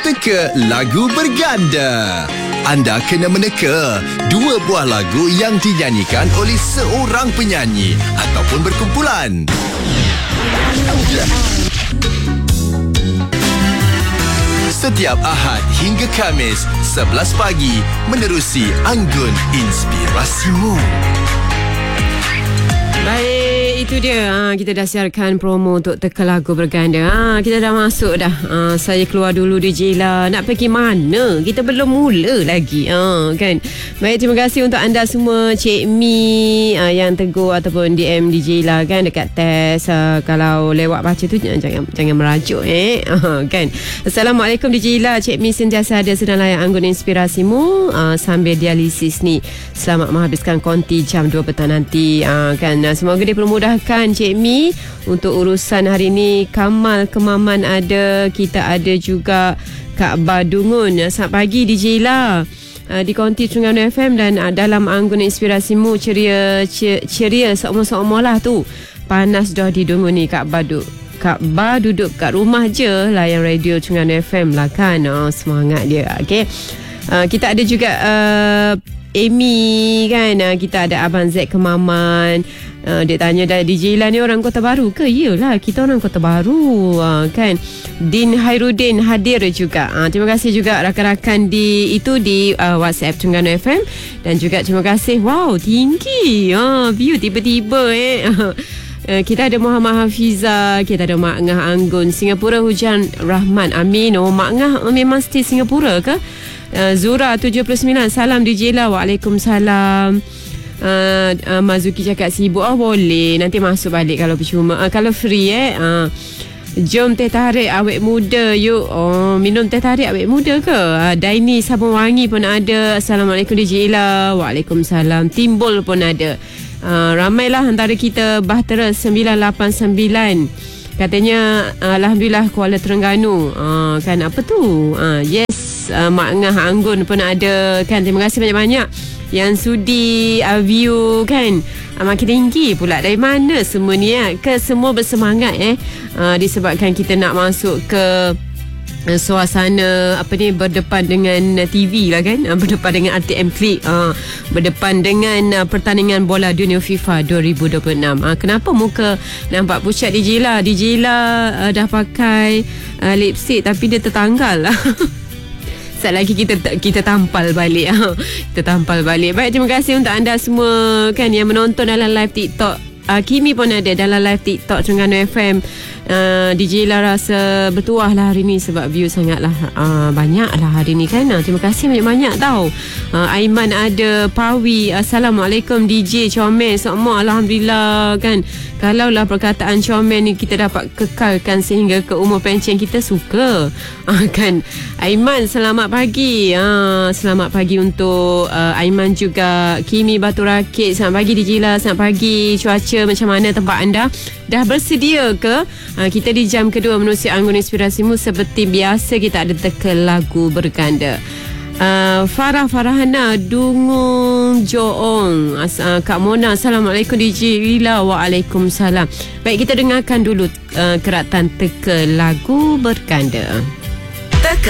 Teka lagu berganda. Anda kena meneka 2 buah lagu yang dinyanyikan oleh seorang penyanyi ataupun berkumpulan. Setiap Ahad hingga Khamis 11 pagi menerusi Anggun Inspirasimu. Baik, itu dia. Kita dah siarkan promo untuk teka lagu berganda. Kita dah masuk dah. Saya keluar dulu DJ Ella. Nak pergi mana? Kita belum mula lagi. Kan? Baik, terima kasih untuk anda semua. Cik Mi yang tegur ataupun DM DJ Ella kan dekat test. Kalau lewat baca tu jangan merajuk kan. Assalamualaikum DJ Ella. Cik Mi sentiasa ada sedang layan Anggun Inspirasimu sambil dialisis ni. Selamat menghabiskan konti jam 2 petang nanti. Kan, semoga dipermudahkan Cik Mi untuk urusan hari ni. Kamal Kemaman ada, kita ada juga Kak Badungun. Selamat pagi DJ Ella di konti Terengganu FM dan dalam Anggun Inspirasimu ceria seomoh-seomoh lah tu. Panas dah di Dungun ni Kak Badu. Kak Ba duduk kat rumah je layan radio Terengganu FM lah kan. Semangat dia. Okay. Kita ada juga Amy kan. Kita ada Abang Z Kemaman. Dia tanya dah, DJ Ella ni orang Kota Baru ke? Yelah, kita orang Kota Baru kan. Din Hairudin hadir juga. Terima kasih juga rakan-rakan di WhatsApp Terengganu FM. Dan juga terima kasih. Wow, tinggi view tiba-tiba kita ada Muhammad Hafiza, kita ada Mak Ngah Anggun, Singapura hujan rahmat. Amin. Mak Ngah memang stay Singapura ke? Zura 79, salam DJ Ella. Waalaikumsalam. Mazuki cakap sibuk. Boleh, nanti masuk balik kalau percuma. Kalau free jom teh tarik awet muda yuk. Minum teh tarik awet muda ke? Daini sabun wangi pun ada. Assalamualaikum DJ Ella. Waalaikumsalam. Timbul pun ada. Ramailah antara kita. Bahtera 989 katanya alhamdulillah Kuala Terengganu. Kan apa tu? Yes, Mak Ngah Anggun pun ada kan. Terima kasih banyak-banyak yang sudi view kan. Makin tinggi pula. Dari mana semua ni ke semua bersemangat disebabkan kita nak masuk ke suasana berdepan dengan TV lah kan. Berdepan dengan RTM Click, berdepan dengan pertandingan bola dunia FIFA 2026. Kenapa muka nampak pucat DJ Ella? DJ Ella dah pakai lipstick tapi dia tertanggal lah. Sekejap lagi kita tampal balik. Kita tampal balik. Baik, terima kasih untuk anda semua kan yang menonton dalam live TikTok. Kimi pun ada dalam live TikTok Terengganu FM. DJ Ella rasa bertuah lah hari ni sebab view sangatlah banyak lah hari ni kan. Terima kasih banyak-banyak tau. Aiman ada, Pawi. Assalamualaikum DJ Comel. Semua alhamdulillah kan. Kalaulah perkataan comel ni kita dapat kekalkan sehingga ke umur pencen, kita suka kan. Aiman selamat pagi. Selamat pagi untuk Aiman juga. Kimi Batu Rakit selamat pagi DJ Ella. Selamat pagi. Cuaca macam mana tempat anda? Dah bersedia ke? Kita di jam kedua menerusi Anggun Inspirasimu. Seperti biasa kita ada teka lagu berganda. Farahana Dungung Joong. Kak Mona, Assalamualaikum DJ Ella. Waalaikumsalam. Baik, kita dengarkan dulu keratan teka lagu berganda.